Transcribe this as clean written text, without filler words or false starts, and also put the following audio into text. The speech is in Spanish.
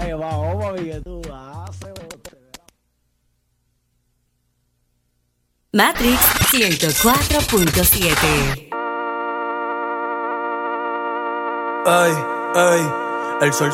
Vamos, papi, que tú haces. Matrix 104.7. Ay, ay, el sol